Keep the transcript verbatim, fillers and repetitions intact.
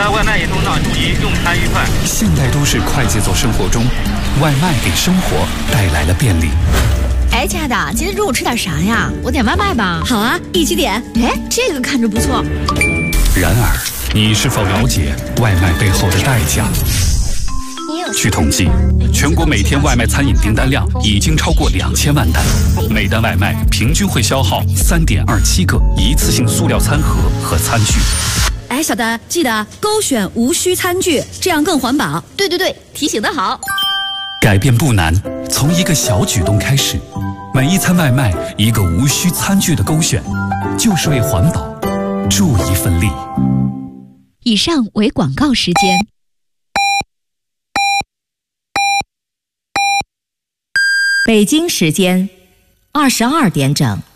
家外卖员同志注意用餐愉快。 现代都市快节奏生活中，外卖给生活带来了便利。 哎，亲爱的，今天中午吃点啥呀？我点外卖吧。 好啊，一起点。 哎，这个看着不错。 然而，你是否了解外卖背后的代价？据统计，全国每天外卖餐饮订单量已经超过两千万单，每单外卖平均会消耗三点二七个一次性塑料餐盒和餐具。 哎，小的，记得勾选无需餐具，这样更环保。 对对对，提醒得好。 改变不难，从一个小举动开始，每一餐外卖一个无需餐具的勾选，就是为环保助一份力。 以上为广告时间。 北京时间二十二点整。